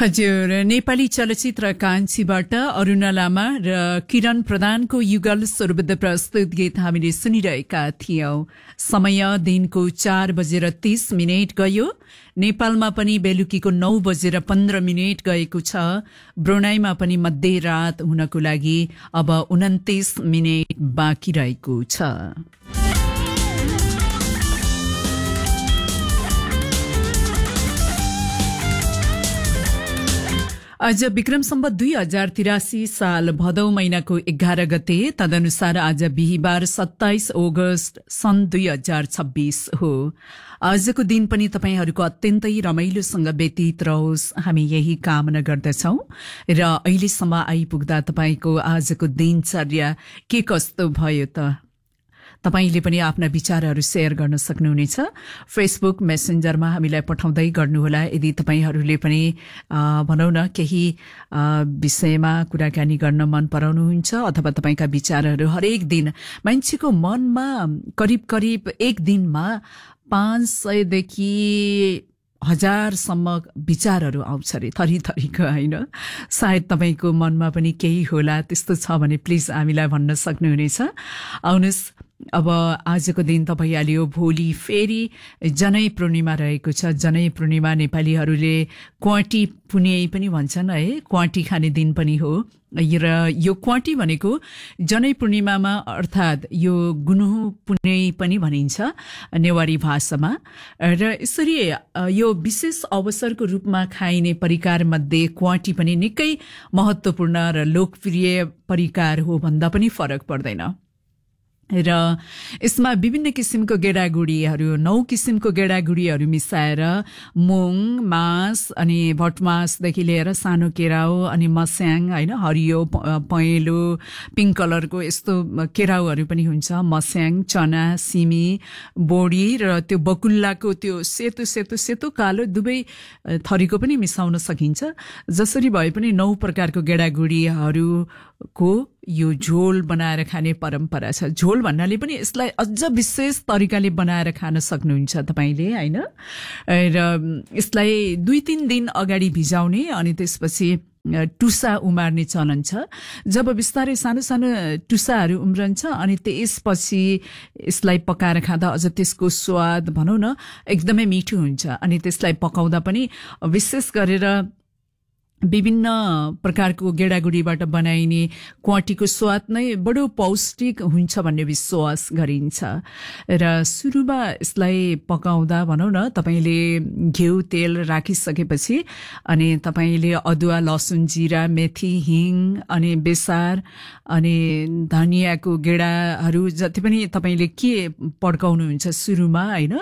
हजुर, नेपाली चलचित्र कान्छीबाट अरुणा लामा र किरण प्रधानको युगल स्वरबद्ध प्रस्तुत गीत हामीले सुनिरहेका थियौं। समय दिनको 4:30 गयो। नेपालमा पनि बेलुकीको 9:15 गएको छ। ब्रुनाईमा पनि मध्यरात हुनको लागि अब 29 मिनेट बाँकी रहेको छ। आज विक्रम सम्वत 2083 साल भदौ महिनाको 11 गते, तदनुसार आज बिहिबार 27 अगस्त सन् 2026 हो। आजको दिन पनि तपाईहरूको अत्यन्तै रमाइलोसँग व्यतीत रहोस्, हामी यही कामना गर्दछौं। र अहिलेसम्म आइपुग्दा तपाईको आजको दिनचर्या के कस्तो भयो त? तपाईले पनि आफ्ना विचारहरू शेयर गर्न सक्नुहुनेछ। फेसबुक मेसेन्जरमा हामीलाई पठाउँदै गर्नुहोला। यदि तपाईहरूले पनि भनौं न केही विषयमा कुराकानी गर्न मन पराउनुहुन्छ अथवा तपाईका विचारहरू हरेक दिन मान्छेको मनमा करिब एक दिनमा 500 देखि 1000 सम्म विचारहरू आउँछ रे, थरीथरीको, हैन? सायद तपाईको मनमा पनि केही होला। त्यस्तो छ भने प्लिज हामीलाई भन्न सक्नुहुनेछ। आउनुस्, अब आजको दिन त भइहाल्यो। भोलि फेरि जनै पूर्णिमा रहेको छ। जनै पूर्णिमा नेपालीहरूले क्वाटी पुन्यै पनि भन्छन् है, क्वाटी खाने दिन पनि हो। र यो क्वाटी भनेको जनै पूर्णिमामा, अर्थात् यो गुनुह पुन्यै पनि भनिन्छ नेवारी भाषामा। र यसरी यो विशेष अवसरको रूपमा खाइने परिकार मध्ये क्वाटी पनि निकै महत्वपूर्ण र लोकप्रिय परिकार हो भन्दा पनि फरक पर्दैन। र यसमा विभिन्न किसिमको गेडागुडीहरू, 9 किसिमको गेडागुडीहरू मिसाएर मुङ, मास अनि भटमासदेखि लिएर सानो केराउ अनि मस्याङ, हैन, हरियो, पहेँलो, पिङ्क कलरको यस्तो केराउहरू पनि हुन्छ। मस्याङ, चना, सिमी, बोडी र त्यो बकुल्लाको त्यो सेतो कालो दुवै थरीको पनि मिसाउन सकिन्छ। जसरी भए पनि 9 प्रकारको गेडागुडीहरूको यो झोल बनाएर खाने परम्परा छ। झोल भन्नाले पनि यसलाई अझ विशेष तरिकाले बनाएर खान सक्नुहुन्छ तपाईले, हैन? र यसलाई 2-3 दिन अगाडि भिजाउने अनि त्यसपछि टुसा उमार्ने चलन छ। जब बिस्तारै सानो टुसाहरू उम्रन्छ अनि त्यसपछि यसलाई पकाएर खाँदा अझ त्यसको स्वाद भनौं न एकदमै मिठो हुन्छ। अनि त्यसलाई पकाउँदा पनि विशेष गरेर विभिन्न प्रकारको गेडागुडीबाट बनाइने क्वाटीको स्वाद नै बडो पौष्टिक हुन्छ भन्ने विश्वास गरिन्छ। र सुरुमा यसलाई पकाउँदा भनौं न तपाईले घिउ तेल राखिसकेपछि अनि तपाईले अदुवा, लसुन, जीरा, मेथी, हिङ अनि बेसार अनि धनियाको गेडाहरू जति पनि तपाईले के पड्काउनुहुन्छ सुरुमा, हैन,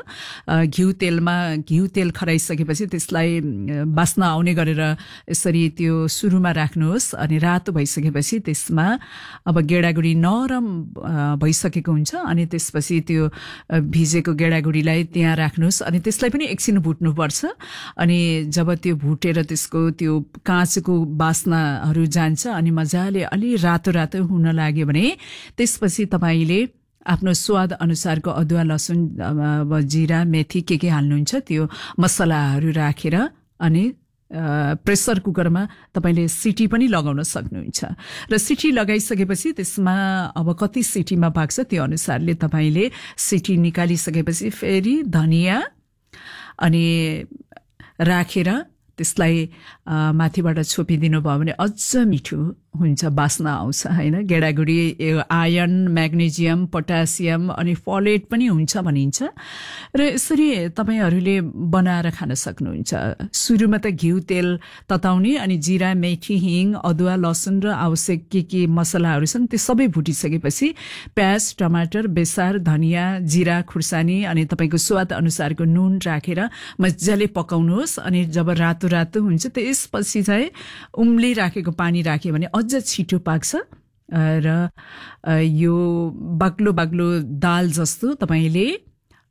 घिउ तेल खराइसकेपछि त्यसलाई बास्ना आउने गरेर त्यो सुरुमा राख्नुहोस्। अनि रातो भइसकेपछि त्यसमा अब गेडागुडी नरम भइसकेको हुन्छ अनि त्यसपछि त्यो भिजेको गेडागुडीलाई त्यहाँ राख्नुहोस् अनि त्यसलाई पनि एकछिन भुट्नुपर्छ। अनि जब त्यो भुटेर त्यसको त्यो काँचको बास्नाहरू जान्छ अनि मजाले अलि रातो हुन लाग्यो भने त्यसपछि तपाईले आफ्नो स्वाद अनुसारको अदुवा, लसुन, जीरा, मेथी के हाल्नुहुन्छ त्यो मसलाहरू राखेर अनि प्रेसर कुकरमा तपाईले सिटी पनि लगाउन सक्नुहुन्छ। र सिटी लगाइसकेपछि त्यसमा अब कति सिटीमा पाक्छ त्यो अनुसारले तपाईले सिटी निकालिसकेपछि फेरि धनिया अनि राखेर त्यसलाई माथिबाट छोपिदिनु भयो भने अझ मिठो हुन्छ, बास्ना आउँछ, हैन? गेडागुडी आयरन, म्याग्नेजियम, पोटासियम अनि फोलेट पनि हुन्छ भनिन्छ। र यसरी तपाईहरूले बनाएर खान सक्नुहुन्छ। सुरुमा त घिउ तेल तताउने अनि जीरा, मेथी, हिङ, अदुवा, लसुन र आवश्यक के मसलाहरू छन् त्यो सबै भुटिसकेपछि प्याज, टमाटर, बेसार, धनिया, जीरा, खुर्सानी अनि तपाईको स्वाद अनुसारको नुन राखेर मजाले पकाउनुहोस्। अनि जब रातो हुन्छ त्यसपछि चाहिँ उम्लिराखेको पानी राख्यो भने अझ छिटो पाक्छ। र यो बाक्लो दाल जस्तो तपाईले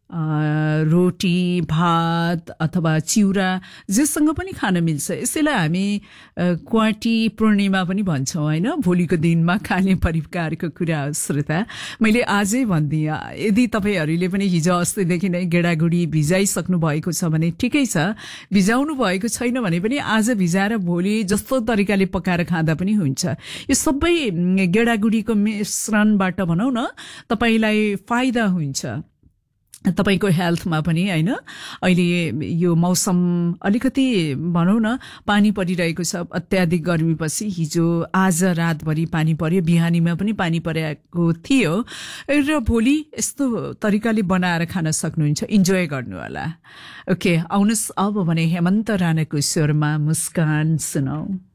रोटी भात अथवा चिउरा जेसँग पनि खान मिल्छ। यसैलाई हामी क्वाटी पूर्णिमा पनि भन्छौँ होइन, भोलिको दिनमा खाने परिकारको कुरा हो। श्रोता, मैले आजै भनिदिएँ, यदि तपाईँहरूले पनि हिजो अस्तिदेखि नै गेडागुडी भिजाइसक्नु भएको छ भने ठिकै छ, भिजाउनु भएको छैन भने पनि आज भिजाएर भोलि जस्तो तरिकाले पकाएर खाँदा पनि हुन्छ। यो सबै गेडागुडीको मिश्रणबाट भनौँ न तपाईँलाई फाइदा हुन्छ, तपाईँको हेल्थमा पनि होइन। अहिले यो मौसम अलिकति भनौँ न पानी परिरहेको छ, अत्याधिक गर्मीपछि हिजो आज रातभरि पानी पर्यो, बिहानीमा पनि पानी परेको थियो र भोलि यस्तो तरिकाले बनाएर खान सक्नुहुन्छ, इन्जोय गर्नु होला। ओके, आउनुहोस् अब भने हेमन्त राणाको स्वरमा मुस्कान सुनाऊ।